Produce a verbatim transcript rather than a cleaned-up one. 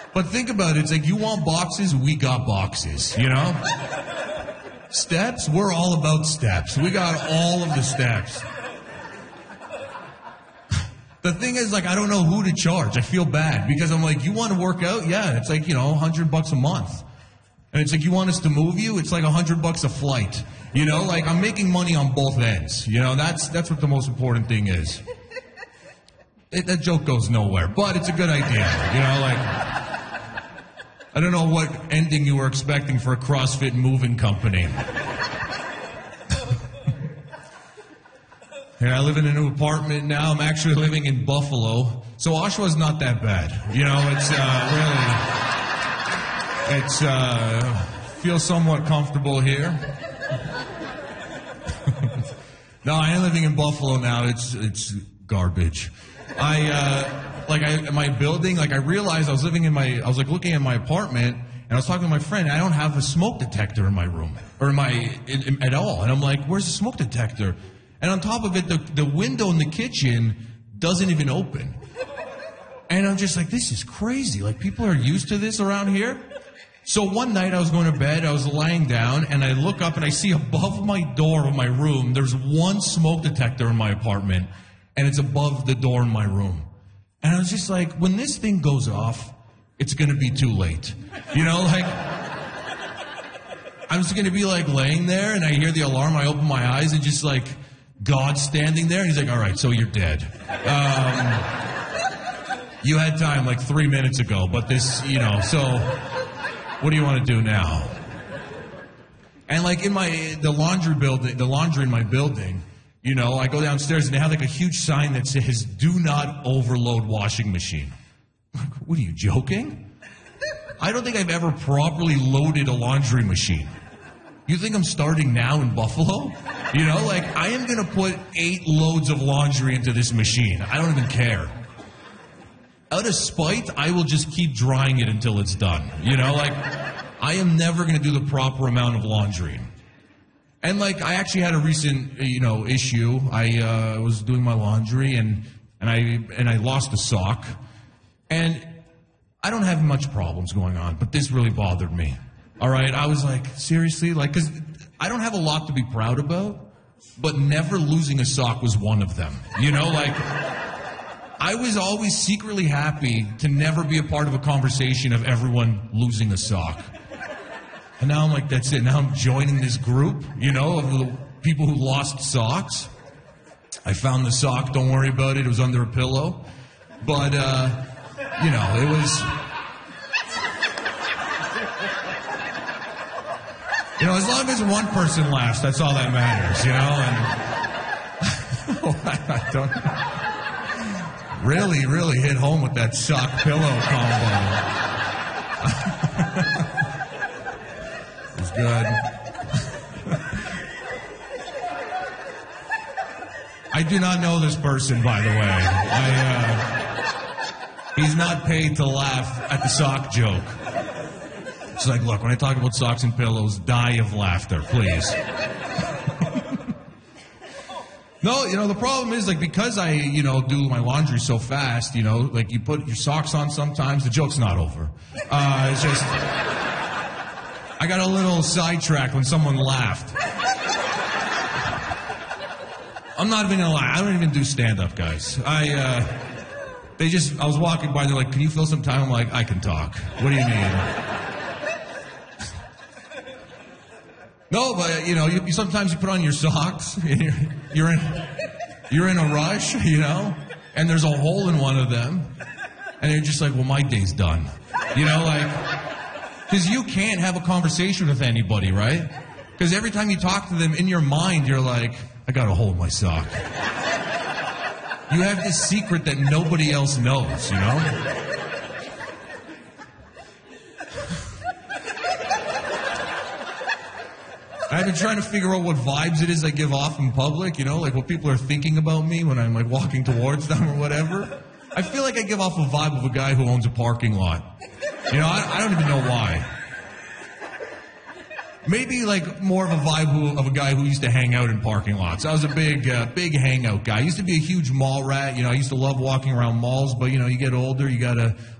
But think about it. It's like, you want boxes? We got boxes, you know? Steps? We're all about steps. We got all of the steps. The thing is, like, I don't know who to charge. I feel bad because I'm like, you want to work out? Yeah, it's like, you know, a hundred bucks a month. And it's like, you want us to move you? It's like a hundred bucks a flight. You know, like, I'm making money on both ends. You know, that's that's what the most important thing is. It, that joke goes nowhere, but it's a good idea. You know, like, I don't know what ending you were expecting for a CrossFit moving company. Yeah, I live in a new apartment now. I'm actually living in Buffalo. So Oshawa's not that bad. You know, it's uh, really, it's, uh, feels somewhat comfortable here. No, I am living in Buffalo now. It's, it's garbage. I, uh, like, I, my building, like, I realized I was living in my, I was, like, looking at my apartment, and I was talking to my friend, and I don't have a smoke detector in my room, or in my, in, in, at all. And I'm like, where's the smoke detector? And on top of it, the, the window in the kitchen doesn't even open. And I'm just like, this is crazy. Like, people are used to this around here. So one night I was going to bed, I was lying down, and I look up and I see above my door of my room, there's one smoke detector in my apartment, and it's above the door in my room. And I was just like, when this thing goes off, it's going to be too late. You know, like, I'm just going to be like laying there, and I hear the alarm, I open my eyes, and just like, God's standing there, and he's like, all right, so you're dead. Um, you had time like three minutes ago, but this, you know, so what do you want to do now? And like in my, the laundry building, the laundry in my building, you know, I go downstairs and they have like a huge sign that says, do not overload washing machine. What are you, joking? I don't think I've ever properly loaded a laundry machine. You think I'm starting now in Buffalo? You know, like, I am going to put eight loads of laundry into this machine. I don't even care. Out of spite, I will just keep drying it until it's done. You know, like, I am never going to do the proper amount of laundry. And, like, I actually had a recent, you know, issue. I uh, was doing my laundry, and, and, I, and I lost a sock. And I don't have much problems going on, but this really bothered me. All right, I was like, seriously? Like, because I don't have a lot to be proud about, but never losing a sock was one of them. You know, like, I was always secretly happy to never be a part of a conversation of everyone losing a sock. And now I'm like, that's it. Now I'm joining this group, you know, of the people who lost socks. I found the sock, don't worry about it. It was under a pillow. But, uh, you know, it was... You know, as long as one person laughs, that's all that matters, you know? And I don't really, really hit home with that sock pillow combo. It was good. I do not know this person, by the way. I, uh, he's not paid to laugh at the sock joke. It's like, look, when I talk about socks and pillows, die of laughter, please. No, you know, the problem is, like, because I, you know, do my laundry so fast, you know, like, you put your socks on sometimes, the joke's not over. Uh, it's just, I got a little sidetracked when someone laughed. I'm not even gonna lie, I don't even do stand-up, guys. I, uh, they just, I was walking by, they're like, can you fill some time? I'm like, I can talk. What do you mean? No, but, you know, you, you, sometimes you put on your socks, and you're, you're, in, you're in a rush, you know, and there's a hole in one of them, and you're just like, well, my day's done. You know, like, because you can't have a conversation with anybody, right? Because every time you talk to them, in your mind, you're like, I got a hole in my sock. You have this secret that nobody else knows, you know? I've been trying to figure out what vibes it is I give off in public, you know, like what people are thinking about me when I'm like walking towards them or whatever. I feel like I give off a vibe of a guy who owns a parking lot. You know, I, I don't even know why. Maybe like more of a vibe who, of a guy who used to hang out in parking lots. I was a big, uh, big hangout guy. I used to be a huge mall rat. You know, I used to love walking around malls, but you know, you get older, you gotta